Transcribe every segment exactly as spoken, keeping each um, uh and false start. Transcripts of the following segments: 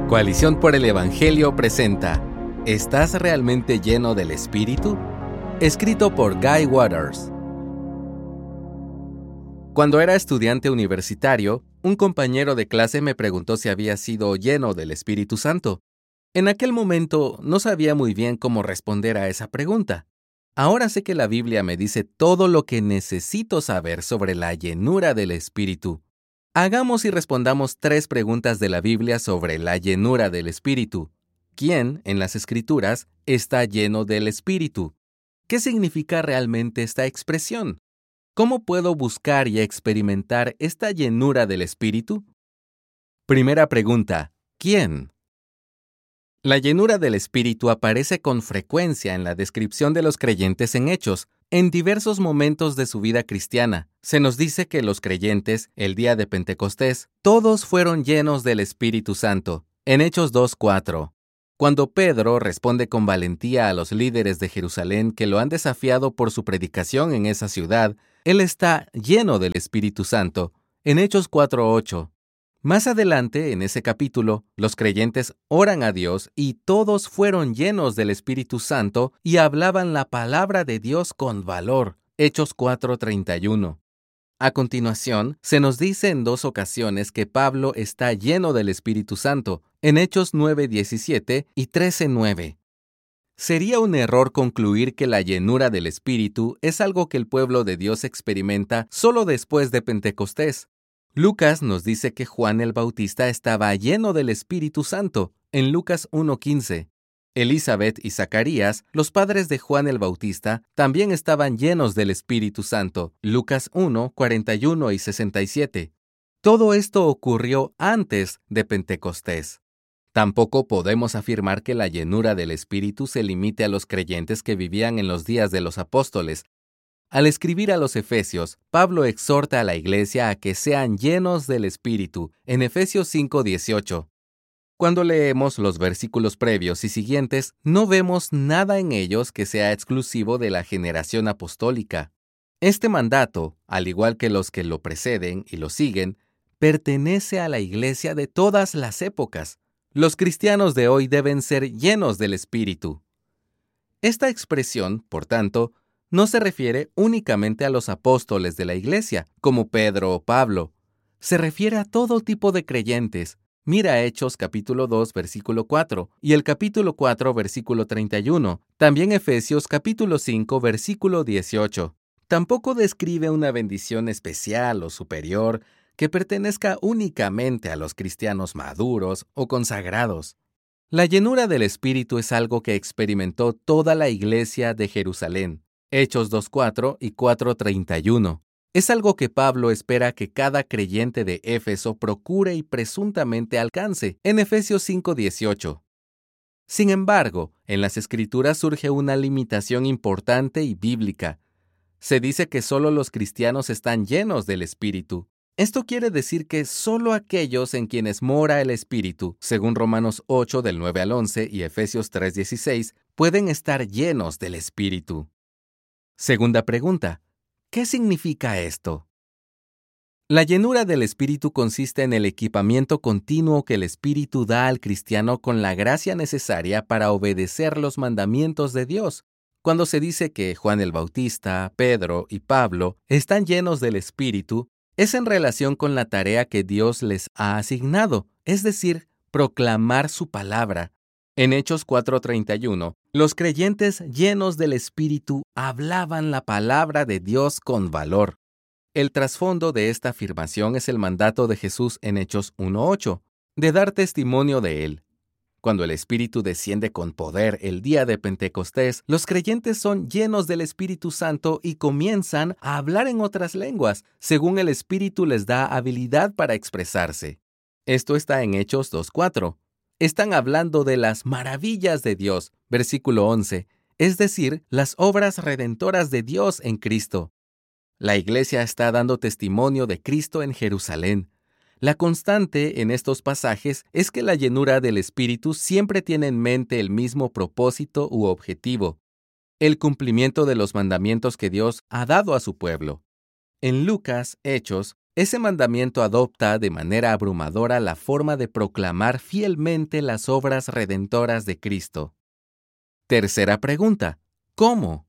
Coalición por el Evangelio presenta ¿Estás realmente lleno del Espíritu? Escrito por Guy Waters. Cuando era estudiante universitario, un compañero de clase me preguntó si había sido lleno del Espíritu Santo. En aquel momento no sabía muy bien cómo responder a esa pregunta. Ahora sé que la Biblia me dice todo lo que necesito saber sobre la llenura del Espíritu. Hagamos y respondamos tres preguntas de la Biblia sobre la llenura del Espíritu. ¿Quién, en las Escrituras, está lleno del Espíritu? ¿Qué significa realmente esta expresión? ¿Cómo puedo buscar y experimentar esta llenura del Espíritu? Primera pregunta: ¿quién? La llenura del Espíritu aparece con frecuencia en la descripción de los creyentes en Hechos. En diversos momentos de su vida cristiana, se nos dice que los creyentes, el día de Pentecostés, todos fueron llenos del Espíritu Santo. En Hechos dos cuatro. Cuando Pedro responde con valentía a los líderes de Jerusalén que lo han desafiado por su predicación en esa ciudad, él está lleno del Espíritu Santo. En Hechos cuatro ocho. Más adelante, en ese capítulo, los creyentes oran a Dios y todos fueron llenos del Espíritu Santo y hablaban la palabra de Dios con valor. Hechos cuatro treinta y uno. A continuación, se nos dice en dos ocasiones que Pablo está lleno del Espíritu Santo, en Hechos nueve diecisiete y trece nueve. Sería un error concluir que la llenura del Espíritu es algo que el pueblo de Dios experimenta solo después de Pentecostés. Lucas nos dice que Juan el Bautista estaba lleno del Espíritu Santo, en Lucas uno quince. Elizabeth y Zacarías, los padres de Juan el Bautista, también estaban llenos del Espíritu Santo, Lucas uno cuarenta y uno y sesenta y siete. Todo esto ocurrió antes de Pentecostés. Tampoco podemos afirmar que la llenura del Espíritu se limite a los creyentes que vivían en los días de los apóstoles. Al escribir a los Efesios, Pablo exhorta a la iglesia a que sean llenos del Espíritu, en Efesios cinco dieciocho. Cuando leemos los versículos previos y siguientes, no vemos nada en ellos que sea exclusivo de la generación apostólica. Este mandato, al igual que los que lo preceden y lo siguen, pertenece a la iglesia de todas las épocas. Los cristianos de hoy deben ser llenos del Espíritu. Esta expresión, por tanto, no se refiere únicamente a los apóstoles de la iglesia, como Pedro o Pablo. Se refiere a todo tipo de creyentes. Mira Hechos capítulo dos, versículo cuatro, y el capítulo cuatro, versículo treinta y uno. También Efesios capítulo cinco, versículo dieciocho. Tampoco describe una bendición especial o superior que pertenezca únicamente a los cristianos maduros o consagrados. La llenura del Espíritu es algo que experimentó toda la iglesia de Jerusalén. Hechos dos cuatro y cuatro treinta y uno. Es algo que Pablo espera que cada creyente de Éfeso procure y presuntamente alcance, en Efesios cinco dieciocho. Sin embargo, en las Escrituras surge una limitación importante y bíblica. Se dice que solo los cristianos están llenos del Espíritu. Esto quiere decir que solo aquellos en quienes mora el Espíritu, según Romanos ocho del nueve al once y Efesios tres dieciséis, pueden estar llenos del Espíritu. Segunda pregunta: ¿qué significa esto? La llenura del Espíritu consiste en el equipamiento continuo que el Espíritu da al cristiano con la gracia necesaria para obedecer los mandamientos de Dios. Cuando se dice que Juan el Bautista, Pedro y Pablo están llenos del Espíritu, es en relación con la tarea que Dios les ha asignado, es decir, proclamar su palabra. En Hechos cuatro treinta y uno, los creyentes llenos del Espíritu hablaban la palabra de Dios con valor. El trasfondo de esta afirmación es el mandato de Jesús en Hechos uno ocho, de dar testimonio de Él. Cuando el Espíritu desciende con poder el día de Pentecostés, los creyentes son llenos del Espíritu Santo y comienzan a hablar en otras lenguas, según el Espíritu les da habilidad para expresarse. Esto está en Hechos dos cuatro. Están hablando de las maravillas de Dios, versículo once, es decir, las obras redentoras de Dios en Cristo. La iglesia está dando testimonio de Cristo en Jerusalén. La constante en estos pasajes es que la llenura del Espíritu siempre tiene en mente el mismo propósito u objetivo: el cumplimiento de los mandamientos que Dios ha dado a su pueblo. En Lucas, Hechos, Ese mandamiento adopta de manera abrumadora la forma de proclamar fielmente las obras redentoras de Cristo. Tercera pregunta: ¿cómo?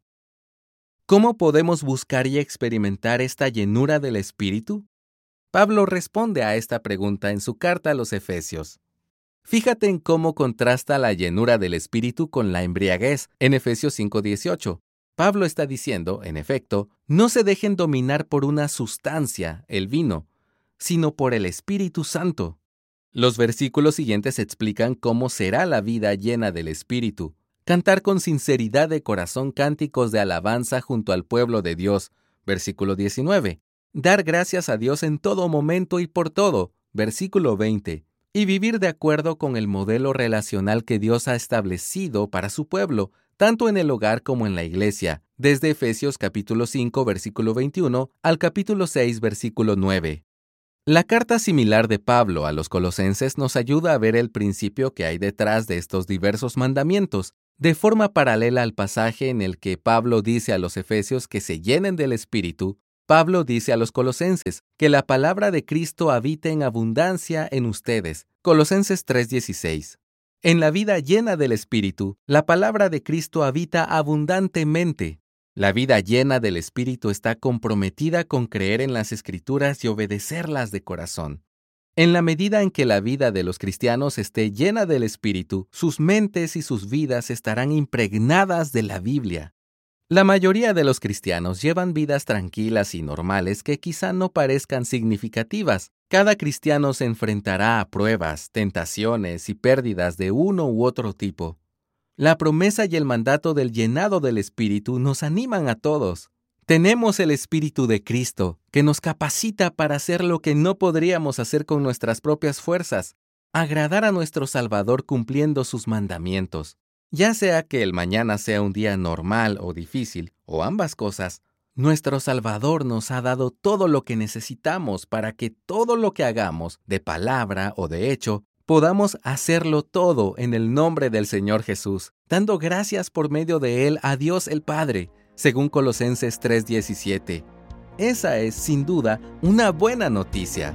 ¿Cómo podemos buscar y experimentar esta llenura del Espíritu? Pablo responde a esta pregunta en su carta a los Efesios. Fíjate en cómo contrasta la llenura del Espíritu con la embriaguez en Efesios cinco dieciocho. Pablo está diciendo, en efecto, no se dejen dominar por una sustancia, el vino, sino por el Espíritu Santo. Los versículos siguientes explican cómo será la vida llena del Espíritu. Cantar con sinceridad de corazón cánticos de alabanza junto al pueblo de Dios, versículo diecinueve. Dar gracias a Dios en todo momento y por todo, versículo veinte. Y vivir de acuerdo con el modelo relacional que Dios ha establecido para su pueblo, tanto en el hogar como en la iglesia, desde Efesios capítulo cinco, versículo veintiuno, al capítulo seis, versículo nueve. La carta similar de Pablo a los Colosenses nos ayuda a ver el principio que hay detrás de estos diversos mandamientos, de forma paralela al pasaje en el que Pablo dice a los Efesios que se llenen del Espíritu. Pablo dice a los Colosenses que la palabra de Cristo habite en abundancia en ustedes. Colosenses tres dieciséis. En la vida llena del Espíritu, la palabra de Cristo habita abundantemente. La vida llena del Espíritu está comprometida con creer en las Escrituras y obedecerlas de corazón. En la medida en que la vida de los cristianos esté llena del Espíritu, sus mentes y sus vidas estarán impregnadas de la Biblia. La mayoría de los cristianos llevan vidas tranquilas y normales que quizá no parezcan significativas. Cada cristiano se enfrentará a pruebas, tentaciones y pérdidas de uno u otro tipo. La promesa y el mandato del llenado del Espíritu nos animan a todos. Tenemos el Espíritu de Cristo, que nos capacita para hacer lo que no podríamos hacer con nuestras propias fuerzas, agradar a nuestro Salvador cumpliendo sus mandamientos. Ya sea que el mañana sea un día normal o difícil, o ambas cosas, nuestro Salvador nos ha dado todo lo que necesitamos para que todo lo que hagamos, de palabra o de hecho, podamos hacerlo todo en el nombre del Señor Jesús, dando gracias por medio de Él a Dios el Padre, según Colosenses tres diecisiete. Esa es, sin duda, una buena noticia.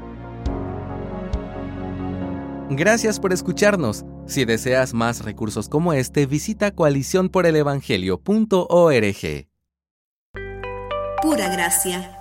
Gracias por escucharnos. Si deseas más recursos como este, visita coalición por el evangelio punto org. Pura gracia.